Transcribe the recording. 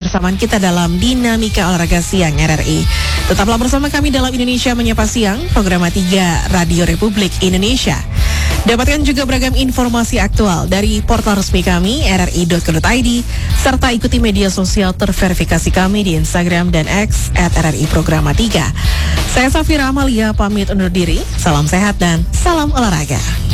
kebersamaan kita dalam Dinamika Olahraga Siang RRI. Tetaplah bersama kami dalam Indonesia Menyapa Siang, program 3 Radio Republik Indonesia. Dapatkan juga beragam informasi aktual dari portal resmi kami rri.co.id serta ikuti media sosial terverifikasi kami di Instagram dan X @RRI Programa 3. Saya Safira Amalia pamit undur diri. Salam sehat dan salam olahraga.